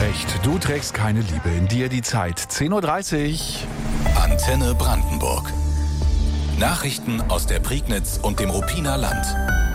Unrecht. Du trägst keine Liebe in dir, die Zeit. 10.30 Uhr. Antenne Brandenburg. Nachrichten aus der Prignitz und dem Ruppiner Land.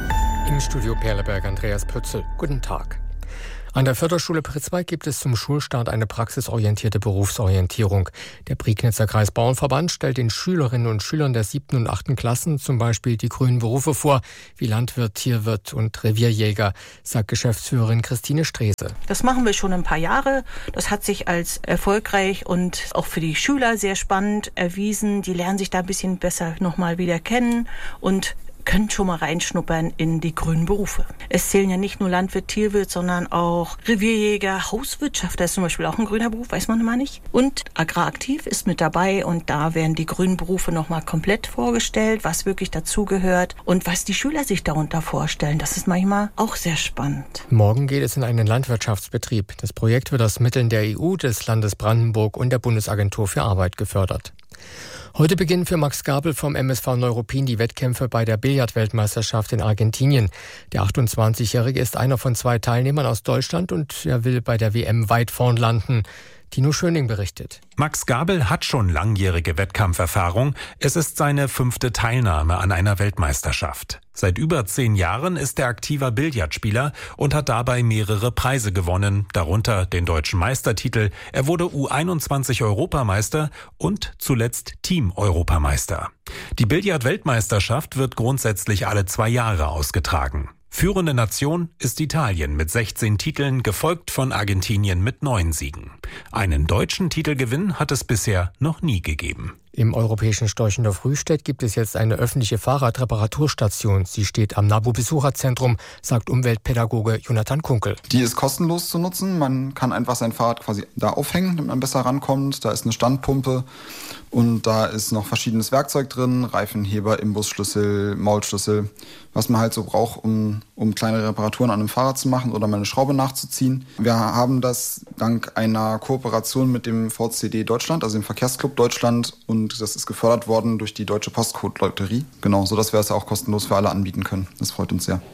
Im Studio Perleberg Andreas Pützel. Guten Tag. An der Förderschule Pritzwalk gibt es zum Schulstart eine praxisorientierte Berufsorientierung. Der Prignitzer Kreisbauernverband stellt den Schülerinnen und Schülern der 7. und 8. Klassen zum Beispiel die grünen Berufe vor, wie Landwirt, Tierwirt und Revierjäger, sagt Geschäftsführerin Christine Strese. Das machen wir schon ein paar Jahre. Das hat sich als erfolgreich und auch für die Schüler sehr spannend erwiesen. Die lernen sich da ein bisschen besser nochmal wieder kennen und können schon mal reinschnuppern in die grünen Berufe. Es zählen ja nicht nur Landwirt, Tierwirt, sondern auch Revierjäger, Hauswirtschaft, das ist zum Beispiel auch ein grüner Beruf, weiß man immer nicht. Und Agraraktiv ist mit dabei und da werden die grünen Berufe nochmal komplett vorgestellt, was wirklich dazugehört und was die Schüler sich darunter vorstellen. Das ist manchmal auch sehr spannend. Morgen geht es in einen Landwirtschaftsbetrieb. Das Projekt wird aus Mitteln der EU, des Landes Brandenburg und der Bundesagentur für Arbeit gefördert. Heute beginnen für Max Gabel vom MSV Neuruppin die Wettkämpfe bei der Billardweltmeisterschaft in Argentinien. Der 28-Jährige ist einer von 2 Teilnehmern aus Deutschland und er will bei der WM weit vorn landen. Tino Schöning berichtet. Max Gabel hat schon langjährige Wettkampferfahrung. Es ist seine 5. Teilnahme an einer Weltmeisterschaft. Seit über 10 Jahren ist er aktiver Billardspieler und hat dabei mehrere Preise gewonnen, darunter den deutschen Meistertitel. Er wurde U21-Europameister und zuletzt Team-Europameister. Die Billard-Weltmeisterschaft wird grundsätzlich alle 2 Jahre ausgetragen. Führende Nation ist Italien mit 16 Titeln, gefolgt von Argentinien mit 9 Siegen. Einen deutschen Titelgewinn hat es bisher noch nie gegeben. Im europäischen Storchendorf-Rüstedt gibt es jetzt eine öffentliche Fahrradreparaturstation. Sie steht am NABU-Besucherzentrum, sagt Umweltpädagoge Jonathan Kunkel. Die ist kostenlos zu nutzen. Man kann einfach sein Fahrrad quasi da aufhängen, damit man besser rankommt. Da ist eine Standpumpe und da ist noch verschiedenes Werkzeug drin. Reifenheber, Imbusschlüssel, Maulschlüssel, was man halt so braucht, um kleine Reparaturen an einem Fahrrad zu machen oder mal eine Schraube nachzuziehen. Wir haben das dank einer Kooperation mit dem VCD Deutschland, also dem Verkehrsclub Deutschland, und das ist gefördert worden durch die Deutsche Postcode-Lotterie. Genau, sodass wir es auch kostenlos für alle anbieten können. Das freut uns sehr.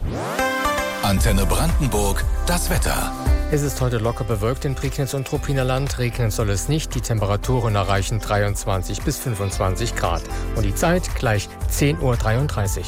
Antenne Brandenburg, das Wetter. Es ist heute locker bewölkt in Prignitz und Ruppiner Land. Regnen soll es nicht. Die Temperaturen erreichen 23 bis 25 Grad. Und die Zeit gleich 10.33 Uhr.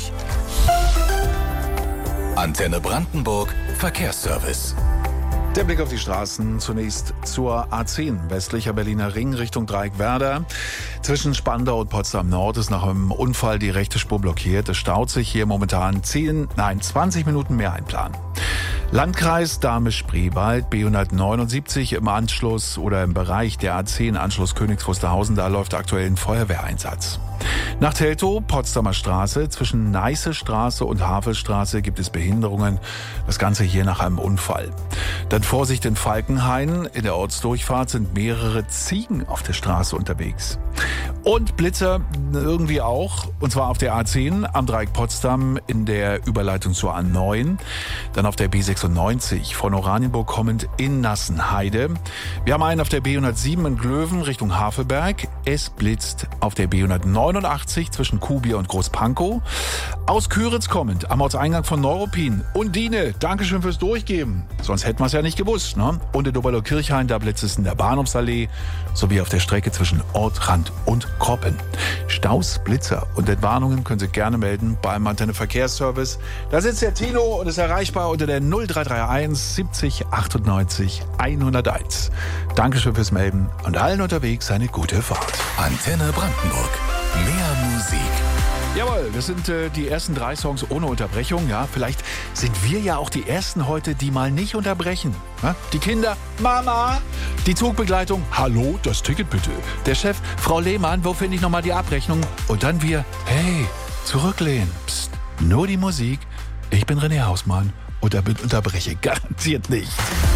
Antenne Brandenburg, Verkehrsservice. Der Blick auf die Straßen. Zunächst zur A10, westlicher Berliner Ring Richtung Dreieckwerder. Zwischen Spandau und Potsdam Nord ist nach einem Unfall die rechte Spur blockiert. Es staut sich hier momentan 20 Minuten mehr einplanen. Landkreis Dahme-Spreewald, B179 im Anschluss oder im Bereich der A10 Anschluss Königs Wusterhausen, da läuft aktuell ein Feuerwehreinsatz. Nach Teltow, Potsdamer Straße, zwischen Neiße Straße und Havelstraße gibt es Behinderungen. Das Ganze hier nach einem Unfall. Dann Vorsicht in Falkenhain. In der Ortsdurchfahrt sind mehrere Ziegen auf der Straße unterwegs. Und Blitzer irgendwie auch. Und zwar auf der A10 am Dreieck Potsdam in der Überleitung zur A9. Dann auf der B96 von Oranienburg kommend in Nassenheide. Wir haben einen auf der B107 in Glöwen Richtung Havelberg. Es blitzt auf der B189 zwischen Kubier und Großpankow. Aus Küritz kommend am Ortseingang von Neuruppin. Undine, Dankeschön fürs Durchgeben. Sonst hätten wir es ja nicht gewusst, ne? Und in Doberlo-Kirchhain, da blitzt es in der Bahnhofsallee sowie auf der Strecke zwischen Ortrand und Kroppen. Staus, Blitzer und Entwarnungen können Sie gerne melden beim Antenne Verkehrsservice. Da sitzt der Tino und ist erreichbar unter der 0331 70 98 101. Dankeschön fürs Melden und allen unterwegs eine gute Fahrt. Antenne Brandenburg. Mehr Musik. Jawohl, das sind die ersten 3 Songs ohne Unterbrechung. Ja, vielleicht sind wir ja auch die Ersten heute, die mal nicht unterbrechen. Ja? Die Kinder, Mama. Die Zugbegleitung, hallo, das Ticket bitte. Der Chef, Frau Lehmann, wo finde ich nochmal die Abrechnung? Und dann wir, hey, zurücklehnen. Psst, nur die Musik. Ich bin René Hausmann und unterbreche garantiert nicht.